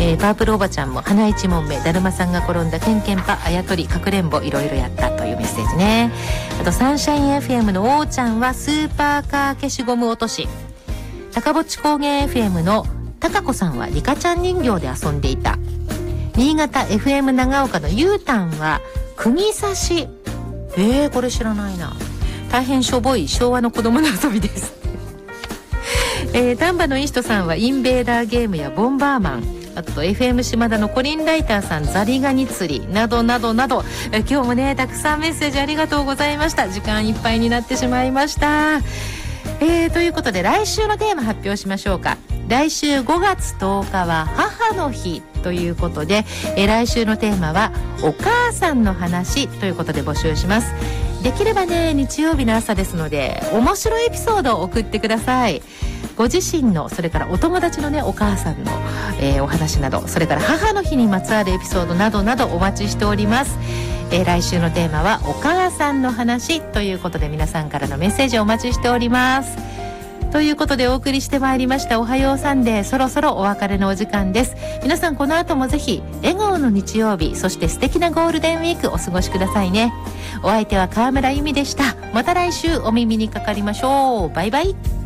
パープルおばちゃんも花一問目、だるまさんが転んだ、ケンケンパ、あやとり、かくれんぼ、いろいろやったというメッセージね。あとサンシャイン FM のおーちゃんはスーパーカー消しゴム落とし。高ぼっち高原 FM のたかこさんはリカちゃん人形で遊んでいた。新潟 FM 長岡のゆうたんは釘刺し。これ知らないな。大変しょぼい昭和の子供の遊びです丹波のインストさんはインベーダーゲームやボンバーマン、あと FM 島田のコリンライターさん、ザリガニ釣りなどなどなど、今日もねたくさんメッセージありがとうございました。時間いっぱいになってしまいました。ということで来週のテーマ発表しましょうか。来週5月10日は母の日ということで、来週のテーマはお母さんの話ということで募集します。できればね日曜日の朝ですので面白いエピソードを送ってください。ご自身の、それからお友達のねお母さんの、お話など、それから母の日にまつわるエピソードなどなどお待ちしております。来週のテーマはお母さんの話ということで、皆さんからのメッセージをお待ちしております。ということでお送りしてまいりましたおはようサンデー、そろそろお別れのお時間です。皆さんこの後もぜひ笑顔の日曜日、そして素敵なゴールデンウィークお過ごしくださいね。お相手は川村由美でした。また来週お耳にかかりましょう。バイバイ。